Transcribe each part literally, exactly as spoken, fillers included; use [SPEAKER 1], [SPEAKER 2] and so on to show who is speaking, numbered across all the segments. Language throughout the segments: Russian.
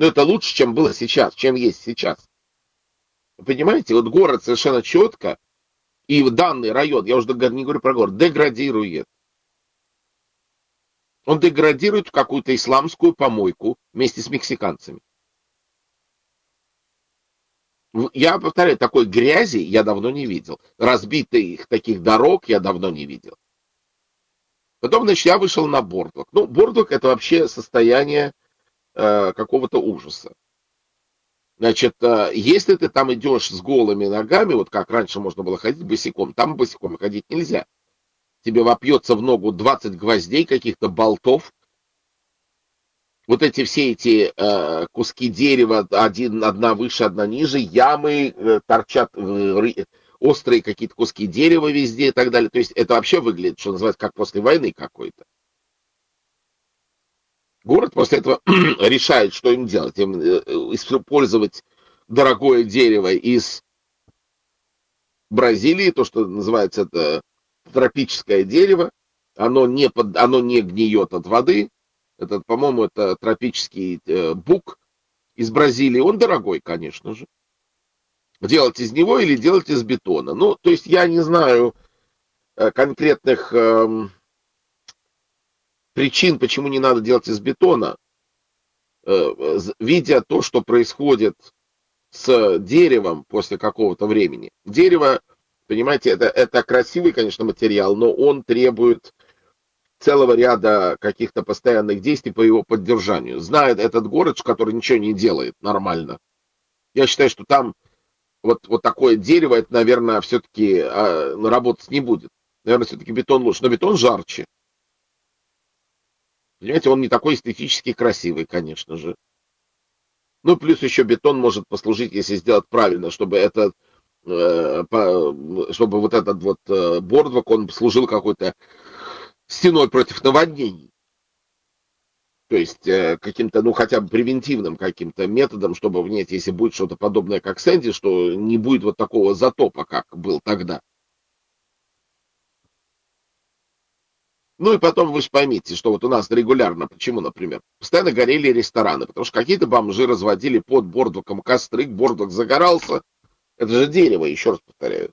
[SPEAKER 1] Но это лучше, чем было сейчас, чем есть сейчас. Понимаете, вот город совершенно четко, и данный район, я уже не говорю про город, деградирует. Он деградирует в какую-то исламскую помойку вместе с мексиканцами. Я повторяю, такой грязи я давно не видел. Разбитых таких дорог я давно не видел. Потом, значит, я вышел на Бордвок. Ну, Бордвок это вообще состояние э, какого-то ужаса. Значит, э, если ты там идешь с голыми ногами, вот как раньше можно было ходить босиком, там босиком ходить нельзя. Тебе вопьется в ногу двадцать гвоздей, каких-то болтов. Вот эти все эти э, куски дерева, один, одна выше, одна ниже, ямы, э, торчат э, острые какие-то куски дерева везде и так далее. То есть это вообще выглядит, что называется, как после войны какой-то. Город после этого решает, что им делать. Им э, использовать дорогое дерево из Бразилии, то, что называется это тропическое дерево. Оно не, под, оно не гниет от воды. Это, по-моему, это тропический э, бук из Бразилии. Он дорогой, конечно же. Делать из него или делать из бетона. Ну, то есть я не знаю э, конкретных э, причин, почему не надо делать из бетона. Э, видя то, что происходит с деревом после какого-то времени. Дерево, понимаете, это, это красивый, конечно, материал, но он требует целого ряда каких-то постоянных действий по его поддержанию. Знает этот город, который ничего не делает нормально. Я считаю, что там вот, вот такое дерево, это, наверное, все-таки а, работать не будет. Наверное, все-таки бетон лучше. Но бетон жарче. Понимаете, он не такой эстетически красивый, конечно же. Ну, плюс еще бетон может послужить, если сделать правильно, чтобы это, э, по, чтобы вот этот вот э, бордвок, он служил какой-то стеной против наводнений. То есть э, каким-то, ну, хотя бы превентивным каким-то методом, чтобы, нет, если будет что-то подобное, как Сэнди, что не будет вот такого затопа, как был тогда. Ну и потом вы же поймите, что вот у нас регулярно, почему, например, постоянно горели рестораны, потому что какие-то бомжи разводили под бордвоком костры, бордвок загорался. Это же дерево, еще раз повторяю.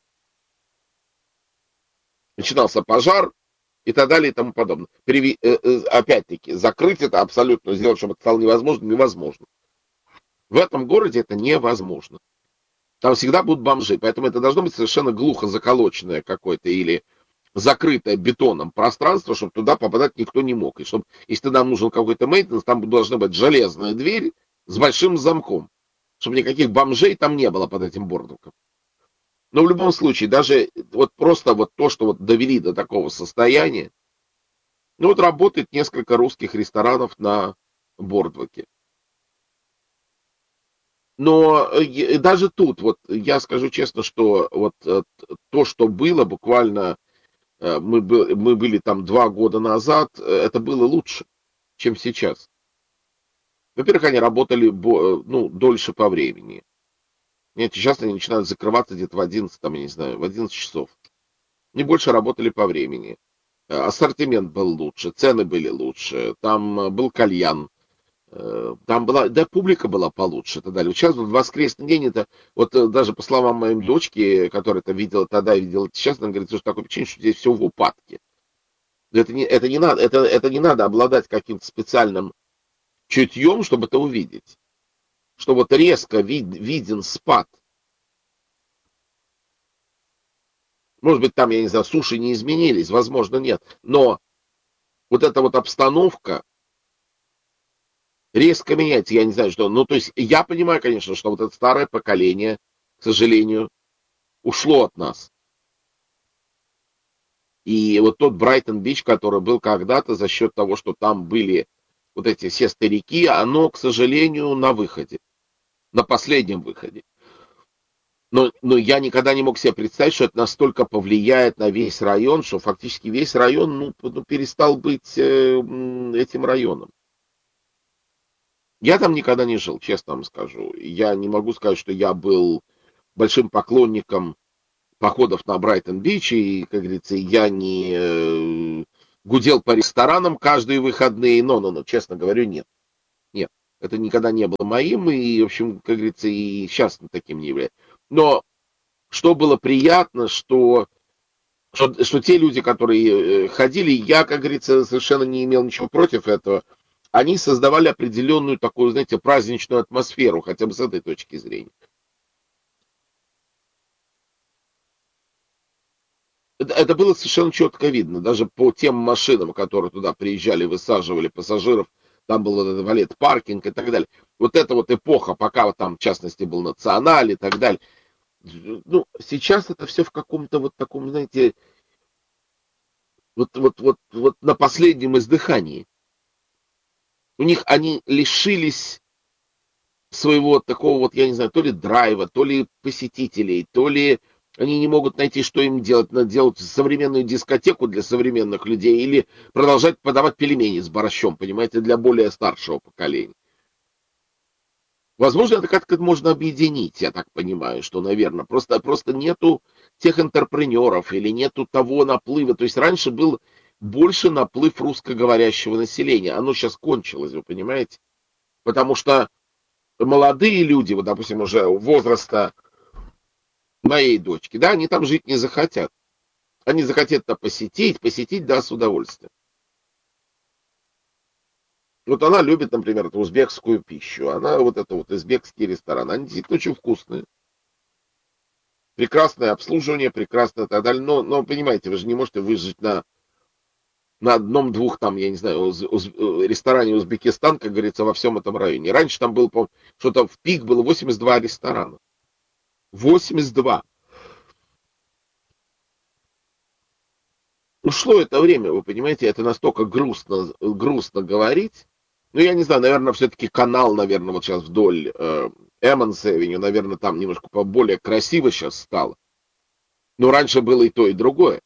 [SPEAKER 1] Начинался пожар и так далее и тому подобное. Переви... Э, э, опять-таки, закрыть это абсолютно, сделать, чтобы это стало невозможно, невозможно. В этом городе это невозможно. Там всегда будут бомжи, поэтому это должно быть совершенно глухо заколоченное какое-то или закрытое бетоном пространство, чтобы туда попадать никто не мог. И чтобы, если нам нужен какой-то мейнтенс, там должна быть железная дверь с большим замком, чтобы никаких бомжей там не было под этим бордуком. Но в любом случае, даже вот просто вот то, что вот довели до такого состояния, ну вот работает несколько русских ресторанов на Бордвоке. Но даже тут, вот я скажу честно, что вот то, что было буквально, мы, мы были там два года назад, это было лучше, чем сейчас. Во-первых, они работали ну, дольше по времени. Нет, сейчас они начинают закрываться где-то в одиннадцать, там, я не знаю, в одиннадцать часов. Они больше работали по времени. Ассортимент был лучше, цены были лучше, там был кальян, там была, да, публика была получше и так далее. Сейчас вот в воскресный день это, вот даже по словам моей дочки, которая это видела тогда и видела сейчас, она говорит, что такое впечатление, что здесь все в упадке. Это не, это не надо, это, это не надо обладать каким-то специальным чутьем, чтобы это увидеть. Что вот резко вид, виден спад. Может быть, там, я не знаю, суши не изменились, возможно, нет. Но вот эта вот обстановка резко меняется, я не знаю, что. Ну, то есть, я понимаю, конечно, что вот это старое поколение, к сожалению, ушло от нас. И вот тот Брайтон-Бич, который был когда-то за счет того, что там были вот эти все старики, оно, к сожалению, на выходе. На последнем выходе. Но, но я никогда не мог себе представить, что это настолько повлияет на весь район, что фактически весь район ну, ну, перестал быть э, этим районом. Я там никогда не жил, честно вам скажу. Я не могу сказать, что я был большим поклонником походов на Брайтон-Бич, и, как говорится, я не э, гудел по ресторанам каждые выходные, но, но, но, честно говорю, нет. Нет. Это никогда не было моим, и, в общем, как говорится, и сейчас таким не является. Но что было приятно, что, что, что те люди, которые ходили, я, как говорится, совершенно не имел ничего против этого, они создавали определенную такую, знаете, праздничную атмосферу, хотя бы с этой точки зрения. Это, это было совершенно четко видно, даже по тем машинам, которые туда приезжали, высаживали пассажиров, там был этот валет-паркинг и так далее. Вот эта вот эпоха, пока вот там, в частности, был Националь и так далее. Ну, сейчас это все в каком-то вот таком, знаете, вот, вот, вот, вот на последнем издыхании. У них они лишились своего такого вот, я не знаю, то ли драйва, то ли посетителей, то ли они не могут найти, что им делать. Надо делать современную дискотеку для современных людей или продолжать подавать пельмени с борщом, понимаете, для более старшего поколения. Возможно, это как-то можно объединить, я так понимаю, что, наверное, просто, просто нету тех интерпренеров или нету того наплыва. То есть раньше был больше наплыв русскоговорящего населения. Оно сейчас кончилось, вы понимаете? Потому что молодые люди, вот, допустим, уже возраста моей дочки, да, они там жить не захотят. Они захотят это посетить, посетить, да, с удовольствием. Вот она любит, например, эту узбекскую пищу. Она вот это вот узбекский ресторан. Они действительно очень вкусные. Прекрасное обслуживание, прекрасное и так далее. Но, но, понимаете, вы же не можете выжить на, на одном-двух там, я не знаю, уз, уз, ресторане Узбекистан, как говорится, во всем этом районе. Раньше там было, что-то в пик было восемьдесят два ресторана. восемьдесят два. Ушло это время, вы понимаете, это настолько грустно, грустно говорить. Ну, я не знаю, наверное, все-таки канал, наверное, вот сейчас вдоль э, Эммонс Эвеню, наверное, там немножко поболее красиво сейчас стало. Но раньше было и то, и другое.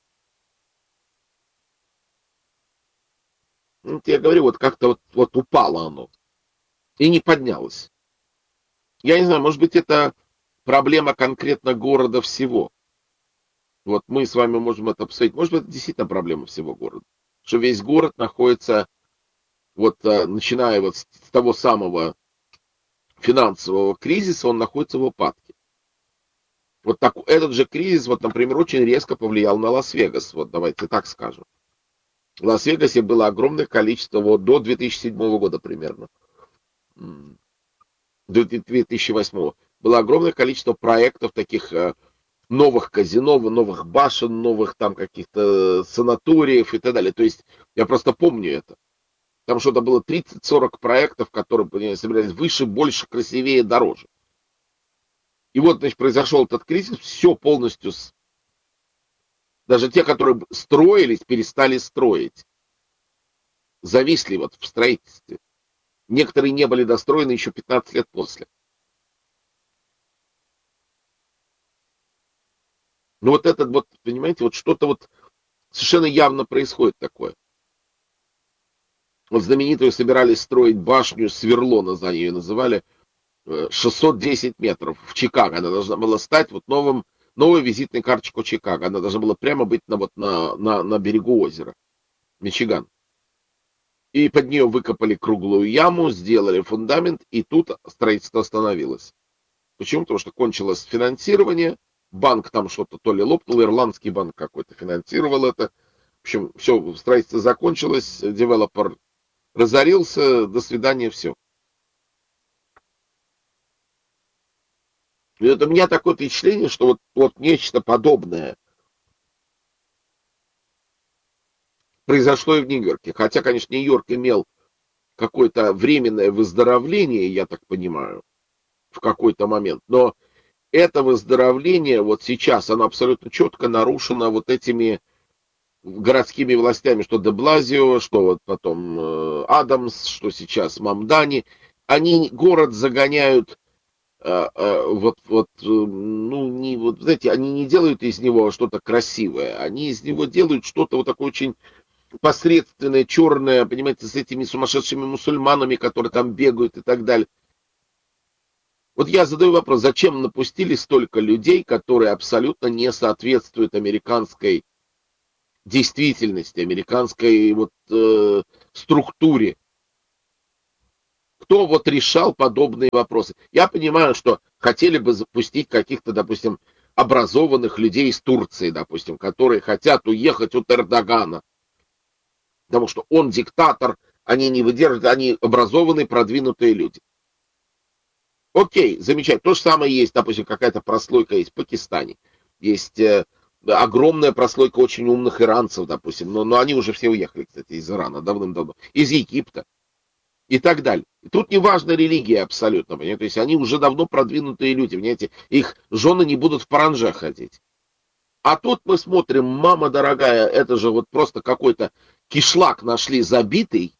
[SPEAKER 1] Ну, я говорю, вот как-то вот, вот упало оно и не поднялось. Я не знаю, может быть, это проблема конкретно города всего. Вот мы с вами можем это обсудить. Может быть, это действительно проблема всего города. Что весь город находится, вот э, начиная вот с того самого финансового кризиса, он находится в упадке. Вот так, этот же кризис, вот, например, очень резко повлиял на Лас-Вегас. Вот давайте так скажем. В Лас-Вегасе было огромное количество, вот до две тысячи седьмого года примерно, до две тысячи восьмого, было огромное количество проектов таких э, новых казино, новых башен, новых там каких-то санаториев и так далее. То есть я просто помню это. Там что-то было тридцать-сорок проектов, которые собирались выше, больше, красивее, дороже. И вот, значит, произошел этот кризис, все полностью, даже те, которые строились, перестали строить. Зависли вот в строительстве. Некоторые не были достроены еще пятнадцать лет после. Ну вот это вот, понимаете, вот что-то вот совершенно явно происходит такое. Вот знаменитую собирались строить башню Сверлона, за нее называли, шестьсот десять метров в Чикаго. Она должна была стать вот новым, новой визитной карточкой Чикаго. Она должна была прямо быть на, вот на, на, на берегу озера, Мичиган. И под нее выкопали круглую яму, сделали фундамент, и тут строительство остановилось. Почему? Потому что кончилось финансирование, банк там что-то то ли лопнул, ирландский банк какой-то финансировал это. В общем, все, строительство закончилось, девелопер разорился, до свидания, все. И это у меня такое впечатление, что вот, вот нечто подобное произошло и в Нью-Йорке. Хотя, конечно, Нью-Йорк имел какое-то временное выздоровление, я так понимаю, в какой-то момент. Но это выздоровление вот сейчас, оно абсолютно четко нарушено вот этими городскими властями, что де Блазио, что вот потом э, Адамс, что сейчас Мамдани. Они город загоняют э, э, вот, вот, э, ну, не, вот, знаете, они не делают из него что-то красивое, они из него делают что-то вот такое очень посредственное, черное, понимаете, с этими сумасшедшими мусульманами, которые там бегают и так далее. Вот я задаю вопрос, зачем напустили столько людей, которые абсолютно не соответствуют американской действительности, американской вот, э, структуре. кто вот решал подобные вопросы. Я понимаю, что хотели бы запустить каких-то, допустим, образованных людей из Турции, допустим, которые хотят уехать от Эрдогана, потому что он диктатор, они не выдерживают, они образованные, продвинутые люди. Окей, замечательно. То же самое есть, допустим, какая-то прослойка есть в Пакистане. Есть э, огромная прослойка очень умных иранцев, допустим. Но, но они уже все уехали, кстати, из Ирана давным-давно. Из Египта. И так далее. И тут не важна религия абсолютно. Понимаете? То есть они уже давно продвинутые люди. Понимаете? Их жены не будут в паранже ходить. А тут мы смотрим, мама дорогая, это же вот просто какой-то кишлак нашли забитый.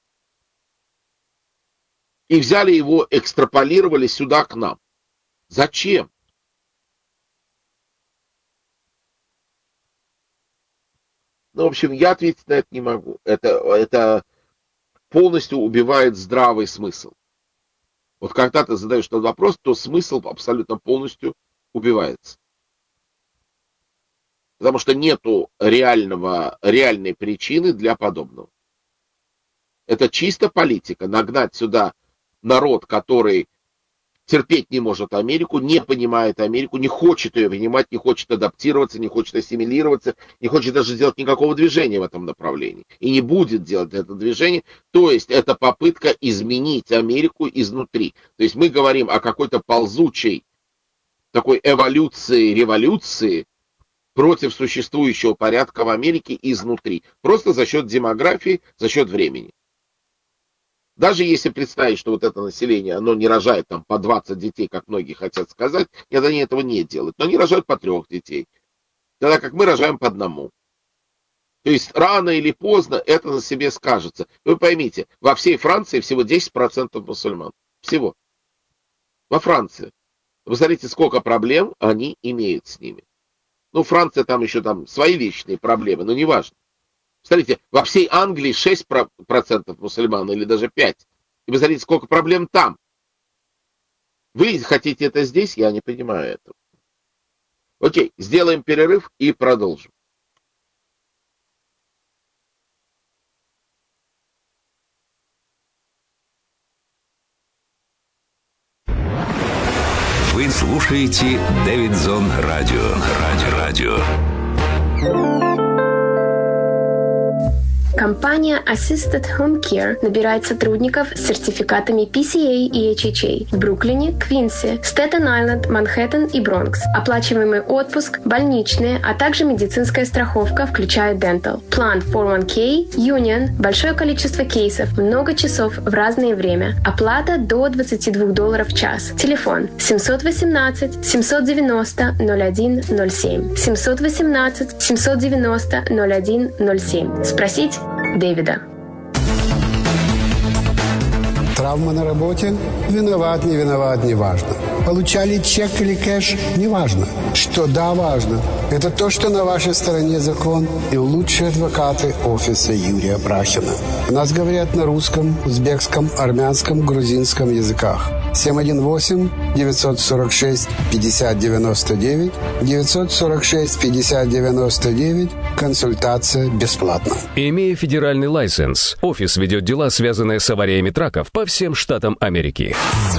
[SPEAKER 1] И взяли его, экстраполировали сюда к нам. Зачем? Ну, в общем, я ответить на это не могу. Это, это полностью убивает здравый смысл. Вот когда ты задаешь этот вопрос, то смысл абсолютно полностью убивается. Потому что нету реального, реальной причины для подобного. Это чисто политика. Нагнать сюда народ, который терпеть не может Америку, не понимает Америку, не хочет ее понимать, не хочет адаптироваться, не хочет ассимилироваться, не хочет даже сделать никакого движения в этом направлении. И не будет делать это движение. То есть это попытка изменить Америку изнутри. То есть мы говорим о какой-то ползучей такой эволюции, революции против существующего порядка в Америке изнутри. Просто за счет демографии, за счет времени. Даже если представить, что вот это население, оно не рожает там по двадцать детей, как многие хотят сказать, нет, они этого не делают. Но они рожают по трех детей. Тогда как мы рожаем по одному. То есть рано или поздно это на себе скажется. Вы поймите, во всей Франции всего десять процентов мусульман. Всего. Во Франции. Вы смотрите, сколько проблем они имеют с ними. Ну, Франция там еще там свои личные проблемы, но неважно. Смотрите, во всей Англии шесть процентов мусульман или даже пять процентов. И вы смотрите, сколько проблем там. Вы хотите это здесь? Я не понимаю этого. Окей, сделаем перерыв и продолжим.
[SPEAKER 2] Вы слушаете Дэвидсон Радио. Радио. Радио.
[SPEAKER 3] Компания Assisted Home Care набирает сотрудников с сертификатами пи си эй и эйч эйч эй в Бруклине, Квинсе, Стэттен-Айленд, Манхэттен и Бронкс. Оплачиваемый отпуск, больничные, а также медицинская страховка, включая Dental. План фор ван кей, Union, большое количество кейсов, много часов в разное время. Оплата до двадцать два доллара в час. Телефон семь один восемь семь девять ноль ноль один ноль семь. семь один восемь семь девять ноль ноль один ноль семь. Спросить Дэвида.
[SPEAKER 4] Травма на работе? Виноват, не виноват, не важно. Получали чек или кэш? Не важно. Что да, важно. Это то, что на вашей стороне закон и лучшие адвокаты офиса Юрия Брахина. У нас говорят на русском, узбекском, армянском, грузинском языках. семь один восемь девятьсот сорок шесть пятьдесят девяносто девять девятьсот сорок шесть пятьдесят девяносто девять. Консультация бесплатна.
[SPEAKER 2] Имея федеральный лайсенс, офис ведет дела, связанные с авариями траков по всем штатам Америки.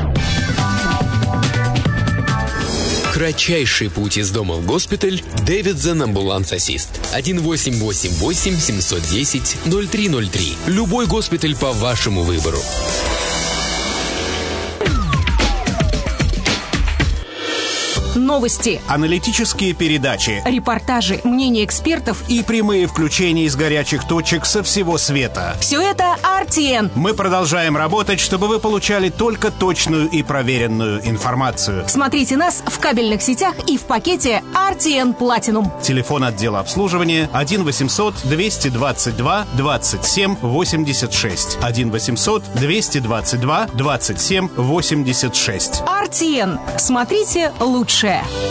[SPEAKER 5] Кратчайший путь из дома в госпиталь. Дэвидсон Амбуланс Ассист. один восемь восемь восемь семь один ноль ноль три ноль три. Любой госпиталь по вашему выбору.
[SPEAKER 6] Новости,
[SPEAKER 7] аналитические передачи,
[SPEAKER 6] репортажи, мнения экспертов
[SPEAKER 7] и прямые включения из горячих точек со всего света.
[SPEAKER 6] Все это ар ти эн.
[SPEAKER 7] Мы продолжаем работать, чтобы вы получали только точную и проверенную информацию.
[SPEAKER 6] Смотрите нас в кабельных сетях и в пакете ар ти эн Platinum.
[SPEAKER 7] Телефон отдела обслуживания один восемьсот двести двадцать два двадцать семь восемьдесят шесть. один восемьсот двести двадцать два двадцать семь восемьдесят шесть.
[SPEAKER 6] ар ти эн. Смотрите лучше.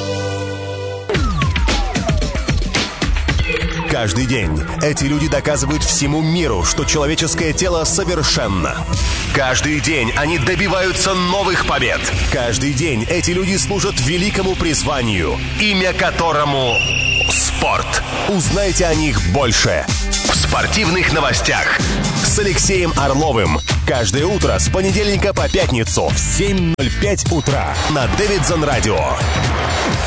[SPEAKER 8] Каждый день эти люди доказывают всему миру, что человеческое тело совершенно. Каждый день они добиваются новых побед. Каждый день эти люди служат великому призванию, имя которому спорт. Узнайте о них больше в спортивных новостях с Алексеем Орловым. Каждое утро с понедельника по пятницу в семь ноль пять утра на Дэвидсон Радио.